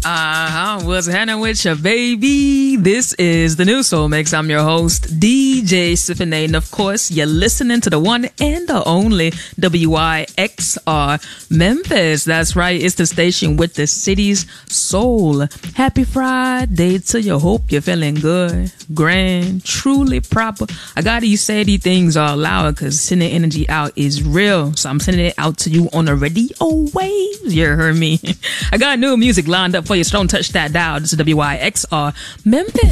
What's happening with your baby? This is the new Soul Mix. I'm your host, DJ Symphony. And of course, you're listening to the one and the only WYXR Memphis. That's right. It's the station with the city's soul. Happy Friday to you. Hope you're feeling good, grand, truly proper. I gotta say these things are loud because sending energy out is real. So I'm sending it out to you on the radio waves. You heard me. I got new music lined up for you, so don't touch that dial. This is WYXR Memphis.